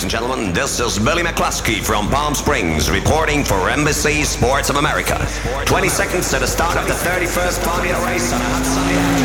and gentlemen. This is Billy McCluskey from Palm Springs reporting for NBC Sports of America. 20 seconds to the start of the 31st Formula race on a hot Sunday afternoon.